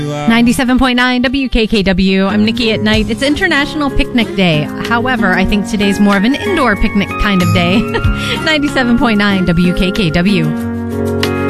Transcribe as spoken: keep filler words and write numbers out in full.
ninety-seven point nine W K K W. I'm Nikki at Night. It's International Picnic Day. However, I think today's more of an indoor picnic kind of day. ninety-seven point nine W K K W.